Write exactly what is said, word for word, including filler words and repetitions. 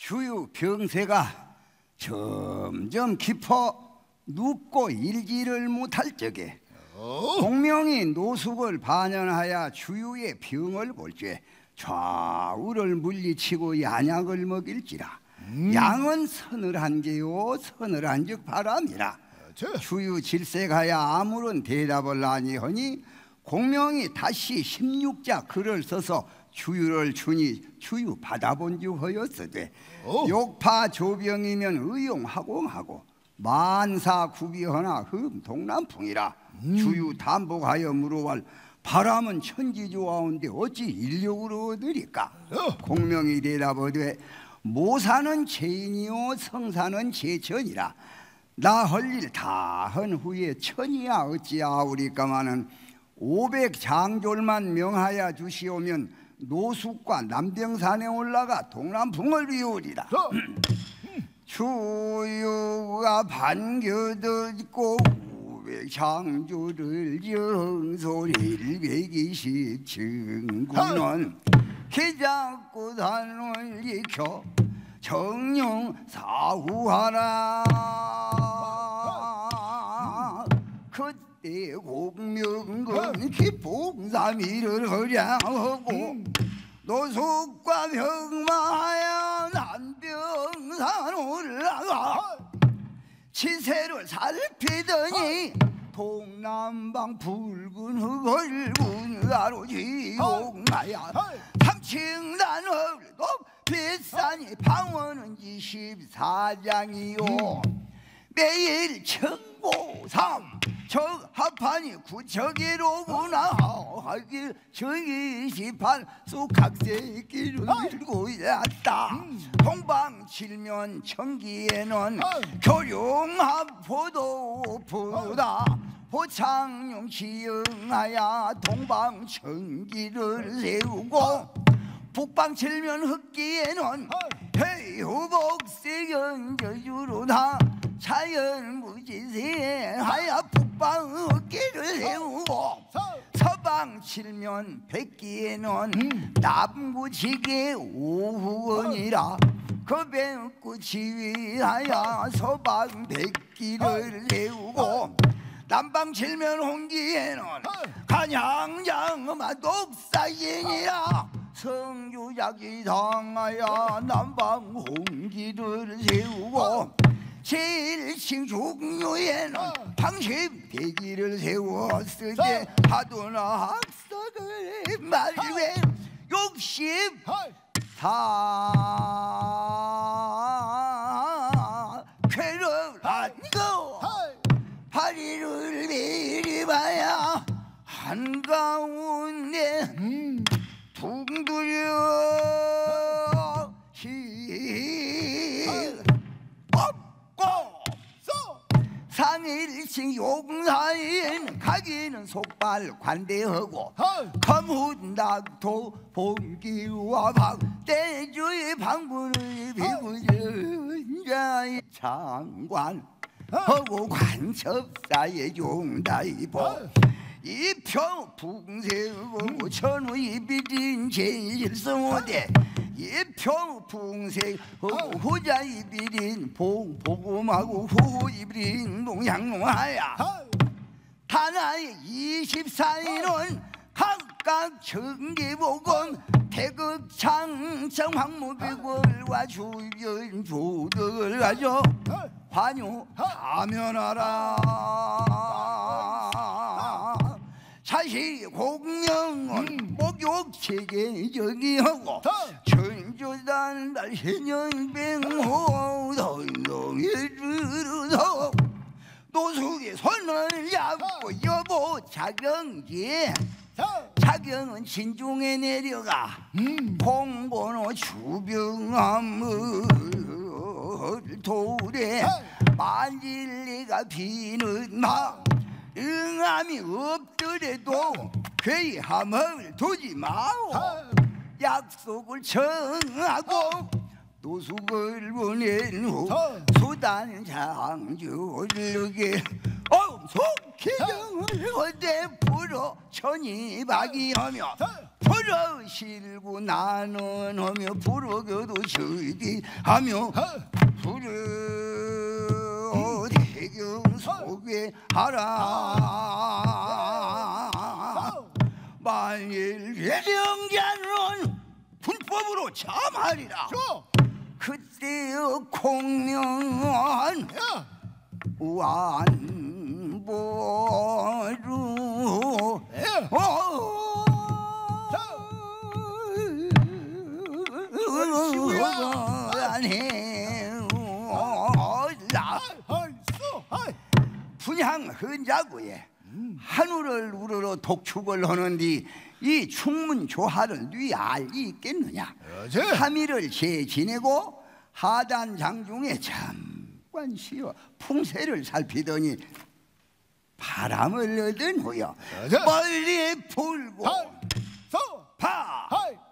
주유 병세가 점점 깊어 눕고 일지를 못할 적에 공명이 노숙을 반연하여 주유의 병을 볼죄 좌우를 물리치고 양약을 먹일지라. 음. 양은 서늘한 게요 서늘한 즉 바람이라. 어, 주유 질색하여 아무런 대답을 아니하니 공명이 다시 십육자 글을 써서 주유를 주니 주유 받아본 즉 하였으되 욕파 조병이면 의용하공하고 만사 구비하나 흠 동남풍이라. 음. 주유 담복하여 물어갈 바람은 천지조하온데 어찌 인력으로 얻으리까? 어. 공명이 대답하되 모사는 죄인이요 성사는 죄천이라. 나 할 일 다 한 후에 천이야 어찌하오리까마는 오백 장졸만 명하여 주시오면 노숙과 남병산에 올라가 동남풍을 비우리라. 어. 주유가 반겨듣고 오백 장졸을 정소리를 백이십 증군은 기잡고 산을 익혀 정령 사후하라. 그때 공명은 기봉삼일을 허량하고 노숙과 병마하여 남병산 올라가 치세를 살피더니 동남방 붉은 흙을 군가로 지용하여 삼층단을 높이 싸니 방원은 이십사장이요 매일 청고삼 적합하니 구척이로구나 하길 저이십팔 쑥학새끼를 들고 있다. 동방칠면 청기에는 교룡합포도 부다 호창용 지영하여 동방청기를 세우고 북방칠면 흑기에는 해후복세경 저주로다 자연무지세하여 북방 흑기를 세우고 서방칠면 백기에는 남구지게 오후원이라 그 백구지위하여 서방 백기를 세우고 남방칠면 홍기에는 간양장마 독사인이라 성주작이 당하여 남방 홍기를 세우고 칠층 중류에는 방십 대기를 세웠으되 하도나 학석을 말외 육십사 쾌를 안고 파리를 미리 봐야 한가운데 둥두려 시 상일층 용사인 가기는 속발 관대하고 검훈닥도 봉기와 박대주의 방군의 비구전자의 장관하고 관첩사의 용다이보 이평 풍세고 천우이 비린 제일성호대 이평 풍세고 후자이 비린 봉보금하고 후이 비린 농양농하야 다나의 이십사인은 각각 청계복원 태극창청 황무비골과 주변 조덕을 가져 환유 사면하라. 사실 공명은 목욕체계 정의하고 천조단 달신연병호 덩덩이 들어서 노숙의 손을 잡고 여보 자경지 자경은 진중에 내려가 공고노 주병함을 도래 만질리가 비는 마 응함이 없더라도 괴함을 두지 마오. 약속을 청하고 노숙을 보낸 후 수단 장주르게 엄속기경을 어대 풀어 천이박이하며 풀어 실고 나는 하며 풀어겨도 실기하며 풀어 대경 속에 하라 만일 대령자는 군법으로 참하리라 그때의 공명한 완보루 분향 헌자구에 한우를 우러러 독축을 하는디 이 충문 조화를 뉘 알기 있겠느냐. 삼 일을 재 지내고 하단 장중에 잠깐 쉬어 풍세를 살피더니 바람을 얻은 후여 멀리 불고 파